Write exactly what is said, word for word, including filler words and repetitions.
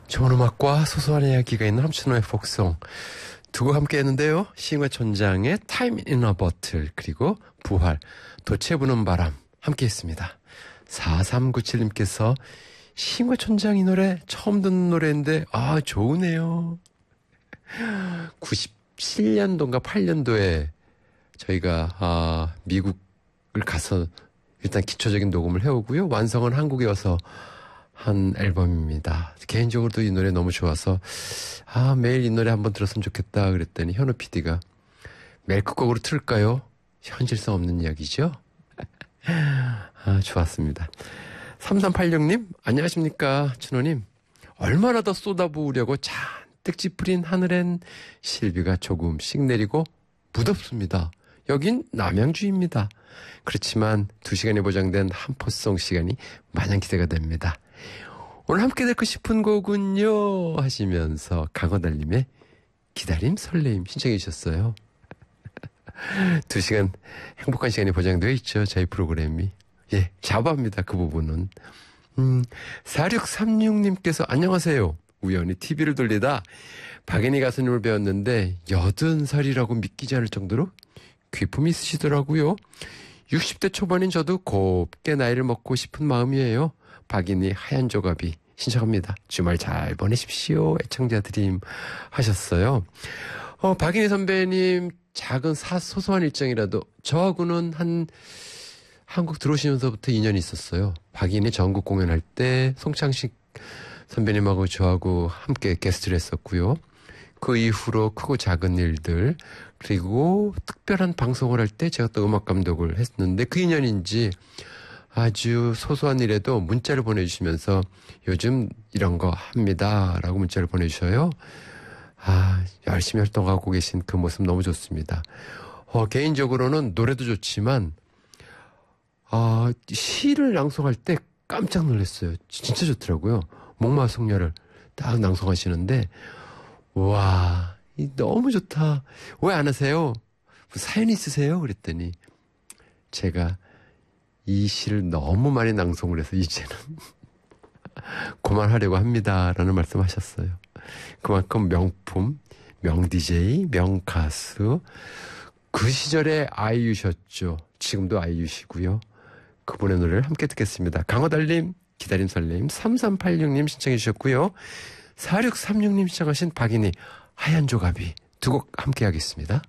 좋은 음악과 소소한 이야기가 있는 함춘호의 폭송 두 곡 함께 했는데요. 시인과 촌장의 타임 인 어 버틀 그리고 부활 도체 부는 바람 함께 했습니다. 사삼구칠님께서 시인과 촌장 이 노래 처음 듣는 노래인데 아 좋으네요. 구십칠년도인가 팔년도에 저희가 아, 미국을 가서 일단 기초적인 녹음을 해오고요. 완성은 한국에 와서 한 앨범입니다. 개인적으로도 이 노래 너무 좋아서 아 매일 이 노래 한번 들었으면 좋겠다 그랬더니 현우 피디가 매일 끝곡으로 틀까요? 현실성 없는 이야기죠? 아 좋았습니다. 삼삼팔육님 안녕하십니까 춘호님. 얼마나 더 쏟아부으려고 잔뜩 찌푸린 하늘엔 실비가 조금씩 내리고 무덥습니다. 여긴 남양주입니다. 그렇지만 두 시간이 보장된 한포송 시간이 마냥 기대가 됩니다. 오늘 함께 듣고 싶은 곡은요 하시면서 강허달님의 기다림 설레임 신청해 주셨어요. 두 시간 행복한 시간이 보장되어 있죠. 저희 프로그램이. 예, 자부합니다. 그 부분은. 음, 사육삼육님께서 안녕하세요. 우연히 티비를 돌리다 박인희 가수님을 배웠는데 여든 살이라고 믿기지 않을 정도로 귀품이 있으시더라고요. 육십 대 초반인 저도 곱게 나이를 먹고 싶은 마음이에요. 박인희 하얀 조갑이 신청합니다. 주말 잘 보내십시오. 애청자 드림 하셨어요. 어, 박인희 선배님 작은 사, 소소한 일정이라도 저하고는 한 한국 들어오시면서부터 인연이 있었어요. 박인희 전국 공연할 때 송창식 선배님하고 저하고 함께 게스트를 했었고요. 그 이후로 크고 작은 일들 그리고 특별한 방송을 할 때 제가 또 음악 감독을 했는데 그 인연인지 아주 소소한 일에도 문자를 보내주시면서 요즘 이런 거 합니다 라고 문자를 보내주셔요. 아 열심히 활동하고 계신 그 모습 너무 좋습니다. 어, 개인적으로는 노래도 좋지만 아, 시를 낭송할 때 깜짝 놀랐어요. 진짜 좋더라고요. 목마속녀를 딱 낭송하시는데 와 너무 좋다. 왜 안 하세요? 사연 있으세요? 그랬더니 제가 이 시를 너무 많이 낭송을 해서 이제는 그만하려고 합니다 라는 말씀하셨어요. 그만큼 명품, 명디제이, 명가수 그 시절에 아이유셨죠. 지금도 아이유시고요. 그분의 노래를 함께 듣겠습니다. 강호달님, 기다림 설레임, 삼삼팔육님 신청해 주셨고요. 사육삼육님 신청하신 박인희 하얀 조갑이 두 곡 함께 하겠습니다.